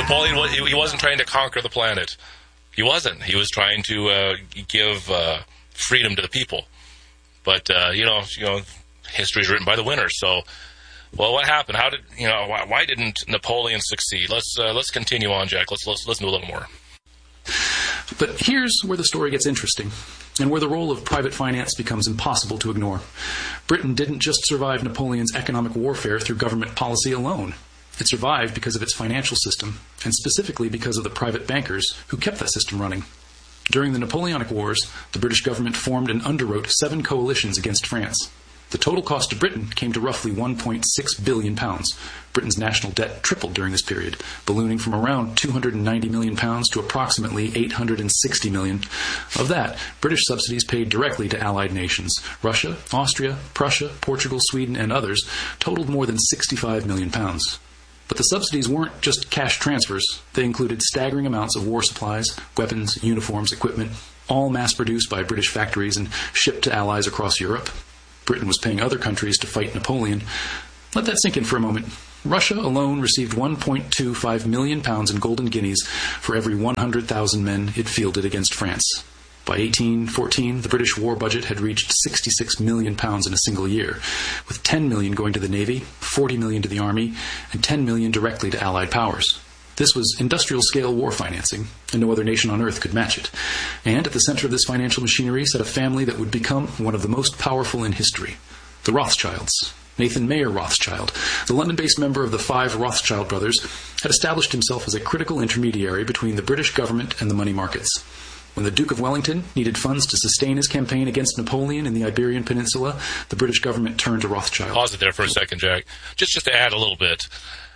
Napoleon, he wasn't trying to conquer the planet. He wasn't. He was trying to give freedom to the people. But history is written by the winners. So, well, what happened? How did why didn't Napoleon succeed? Let's continue on, Jack. Let's listen to a little more. But here's where the story gets interesting, and where the role of private finance becomes impossible to ignore. Britain didn't just survive Napoleon's economic warfare through government policy alone. It survived because of its financial system, and specifically because of the private bankers who kept that system running. During the Napoleonic Wars, the British government formed and underwrote 7 coalitions against France. The total cost to Britain came to roughly £1.6 billion. Britain's national debt tripled during this period, ballooning from around £290 million to approximately £860 million. Of that, British subsidies paid directly to Allied nations. Russia, Austria, Prussia, Portugal, Sweden, and others totaled more than £65 million. But the subsidies weren't just cash transfers. They included staggering amounts of war supplies, weapons, uniforms, equipment, all mass-produced by British factories and shipped to allies across Europe. Britain was paying other countries to fight Napoleon. Let that sink in for a moment. Russia alone received £1.25 million in golden guineas for every 100,000 men it fielded against France. By 1814, the British war budget had reached £66 million in a single year, with $10 million going to the Navy, $40 million to the Army, and $10 million directly to Allied powers. This was industrial-scale war financing, and no other nation on earth could match it. And at the center of this financial machinery sat a family that would become one of the most powerful in history, the Rothschilds. Nathan Mayer Rothschild, the London-based member of the 5 Rothschild brothers, had established himself as a critical intermediary between the British government and the money markets. When the Duke of Wellington needed funds to sustain his campaign against Napoleon in the Iberian Peninsula, the British government turned to Rothschild. Pause it there for a second, Jack. Just to add a little bit.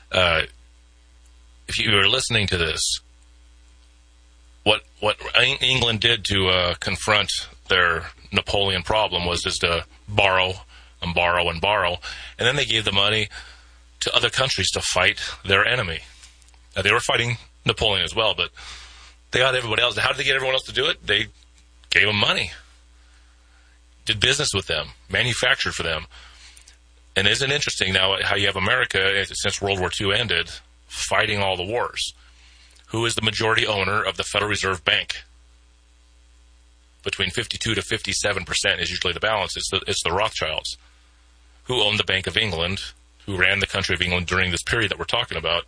If you were listening to this, what England did to confront their Napoleon problem was just to borrow and borrow and borrow, and then they gave the money to other countries to fight their enemy. Now, they were fighting Napoleon as well, but they got everybody else. How did they get everyone else to do it? They gave them money, did business with them, manufactured for them. And isn't it interesting now how you have America, since World War II ended, fighting all the wars? Who is the majority owner of the Federal Reserve Bank? Between 52 to 57% is usually the balance. It's the Rothschilds. Who owned the Bank of England, who ran the country of England during this period that we're talking about.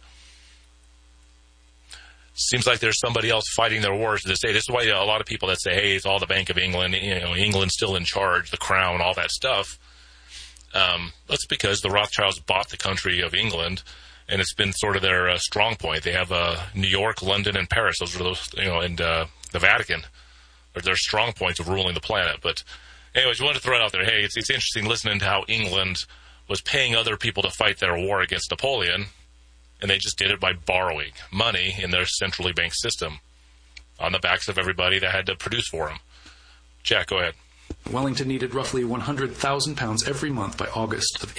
Seems like there's somebody else fighting their wars to this day. This is why a lot of people that say, hey, it's all the Bank of England, England's still in charge, the crown, all that stuff. That's because the Rothschilds bought the country of England, and it's been sort of their strong point. They have New York, London, and Paris. Those are those, and the Vatican are their strong points of ruling the planet. But anyways, you want to throw it out there. Hey, it's interesting listening to how England was paying other people to fight their war against Napoleon, and they just did it by borrowing money in their centrally banked system on the backs of everybody that had to produce for them. Jack, go ahead. Wellington needed roughly £100,000 every month by August of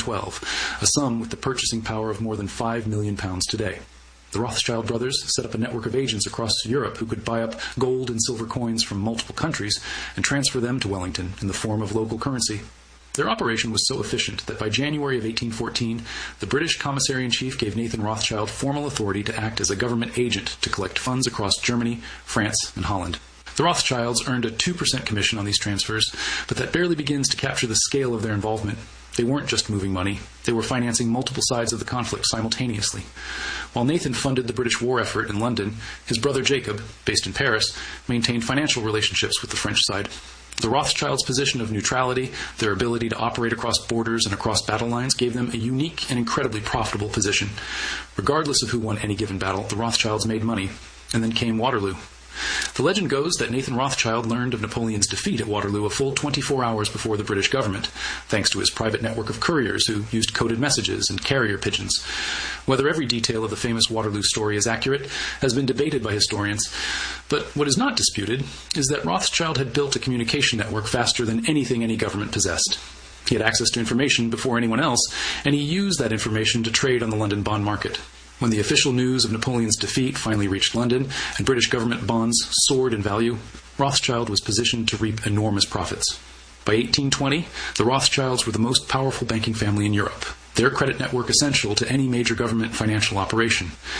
1812, a sum with the purchasing power of more than £5 million today. The Rothschild brothers set up a network of agents across Europe who could buy up gold and silver coins from multiple countries and transfer them to Wellington in the form of local currency. Their operation was so efficient that by January of 1814, the British Commissary-in-Chief gave Nathan Rothschild formal authority to act as a government agent to collect funds across Germany, France, and Holland. The Rothschilds earned a 2% commission on these transfers, but that barely begins to capture the scale of their involvement. They weren't just moving money. They were financing multiple sides of the conflict simultaneously. While Nathan funded the British war effort in London, his brother Jacob, based in Paris, maintained financial relationships with the French side. The Rothschilds' position of neutrality, their ability to operate across borders and across battle lines, gave them a unique and incredibly profitable position. Regardless of who won any given battle, the Rothschilds made money. And then came Waterloo. The legend goes that Nathan Rothschild learned of Napoleon's defeat at Waterloo a full 24 hours before the British government, thanks to his private network of couriers who used coded messages and carrier pigeons. Whether every detail of the famous Waterloo story is accurate has been debated by historians, but what is not disputed is that Rothschild had built a communication network faster than anything any government possessed. He had access to information before anyone else, and he used that information to trade on the London bond market. When the official news of Napoleon's defeat finally reached London and British government bonds soared in value, Rothschild was positioned to reap enormous profits. By 1820, the Rothschilds were the most powerful banking family in Europe, their credit network essential to any major government financial operation.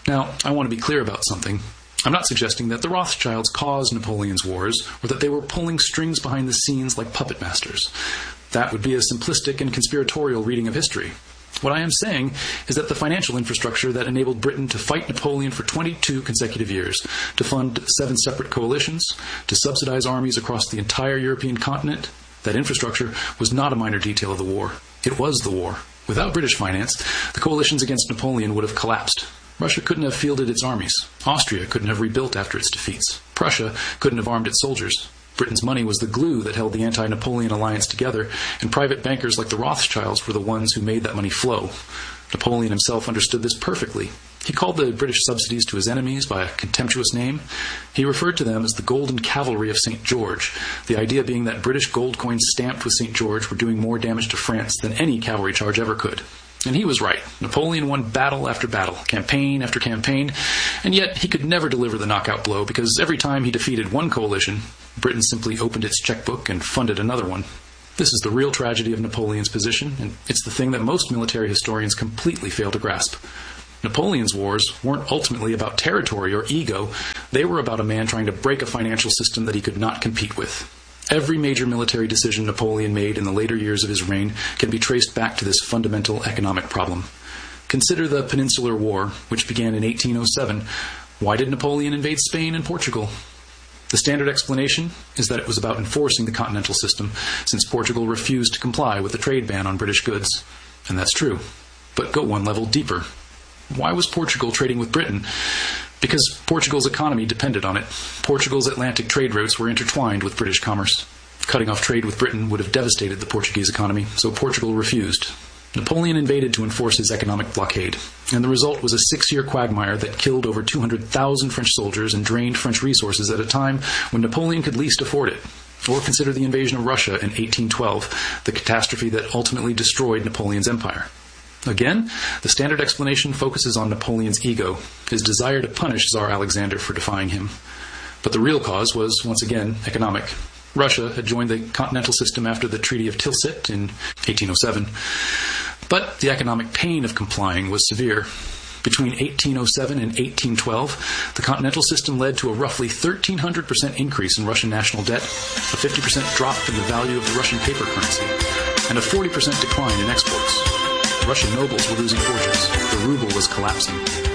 Now, I want to be clear about something. I'm not suggesting that the Rothschilds caused Napoleon's wars or that they were pulling strings behind the scenes like puppet masters. That would be a simplistic and conspiratorial reading of history. What I am saying is that the financial infrastructure that enabled Britain to fight Napoleon for 22 consecutive years, to fund 7 separate coalitions, to subsidize armies across the entire European continent, that infrastructure was not a minor detail of the war. It was the war. Without British finance, the coalitions against Napoleon would have collapsed. Russia couldn't have fielded its armies. Austria couldn't have rebuilt after its defeats. Prussia couldn't have armed its soldiers. Britain's money was the glue that held the anti-Napoleon alliance together, and private bankers like the Rothschilds were the ones who made that money flow. Napoleon himself understood this perfectly. He called the British subsidies to his enemies by a contemptuous name. He referred to them as the Golden Cavalry of St. George, the idea being that British gold coins stamped with St. George were doing more damage to France than any cavalry charge ever could. And he was right. Napoleon won battle after battle, campaign after campaign, and yet he could never deliver the knockout blow because every time he defeated one coalition, Britain simply opened its checkbook and funded another one. This is the real tragedy of Napoleon's position, and it's the thing that most military historians completely fail to grasp. Napoleon's wars weren't ultimately about territory or ego. They were about a man trying to break a financial system that he could not compete with. Every major military decision Napoleon made in the later years of his reign can be traced back to this fundamental economic problem. Consider the Peninsular War, which began in 1807. Why did Napoleon invade Spain and Portugal? The standard explanation is that it was about enforcing the continental system, since Portugal refused to comply with the trade ban on British goods. And that's true. But go one level deeper. Why was Portugal trading with Britain? Because Portugal's economy depended on it. Portugal's Atlantic trade routes were intertwined with British commerce. Cutting off trade with Britain would have devastated the Portuguese economy, so Portugal refused. Napoleon invaded to enforce his economic blockade, and the result was a 6-year quagmire that killed over 200,000 French soldiers and drained French resources at a time when Napoleon could least afford it. Or consider the invasion of Russia in 1812, the catastrophe that ultimately destroyed Napoleon's empire. Again, the standard explanation focuses on Napoleon's ego, his desire to punish Tsar Alexander for defying him. But the real cause was, once again, economic. Russia had joined the continental system after the Treaty of Tilsit in 1807. But the economic pain of complying was severe. Between 1807 and 1812, the continental system led to a roughly 1,300% increase in Russian national debt, a 50% drop in the value of the Russian paper currency, and a 40% decline in exports. Russian nobles were losing fortunes. The ruble was collapsing.